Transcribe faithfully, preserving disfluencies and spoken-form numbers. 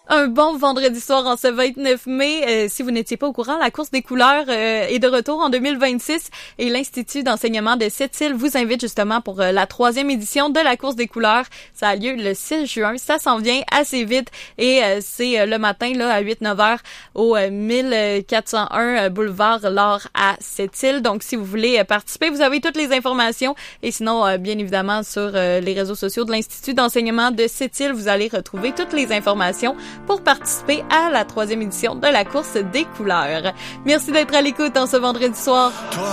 Un bon vendredi soir en ce vingt-neuf mai. Euh, si vous n'étiez pas au courant, la course des couleurs euh, est de retour en deux mille vingt-six et l'Institut d'enseignement de Sept-Îles vous invite justement pour euh, la troisième édition de la course des couleurs. Ça a lieu le six juin. Ça s'en vient assez vite et euh, c'est euh, le matin là à huit neuf heures au euh, mille quatre cent un euh, boulevard Laure à Sept-Îles. Donc si vous voulez euh, participer, vous avez toutes les informations et sinon euh, bien évidemment sur euh, les réseaux sociaux de l'Institut d'enseignement de Sept-Îles, vous allez retrouver toutes les informations pour participer à la troisième édition de la course des couleurs. Merci d'être à l'écoute en ce vendredi soir.